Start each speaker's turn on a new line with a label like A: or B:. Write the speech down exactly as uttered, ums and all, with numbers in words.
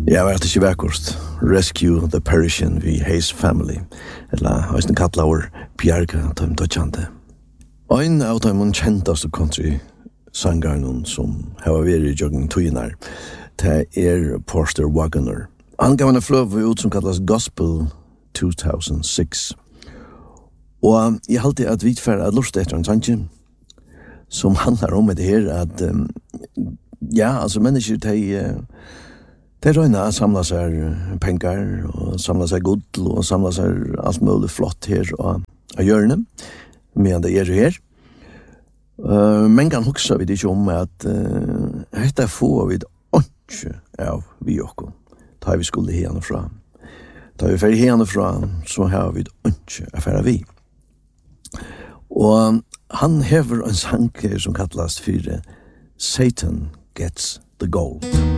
A: Ja, var det ikke verkost. Rescue the Perishing vi Hayes Family. Eller høysen kallar vår Bjarga Tøym Dodjande. Ein av dem kjentaste country-sangaren som har vært i joggen tøynar, det er Porter Wagoner. Han gav en fløv ut som kallas Gospel two thousand six. Og jeg halte at vi får at lust etter en sannsyn som handlar om det her at um, ja, altså mennesker de, de røyna samla seg pengar og samla seg godl og samla seg alt mulig flott her og av hjørne medan det er her. Uh, men kan hugsa vi ikke om at uh, dette får vi ikke av vi okko. Da vi skulle herne fra. Da vi fer herne fra, så har vi ikke affæra vi. Og han hever en sang som kallas for Satan Gets the Gold.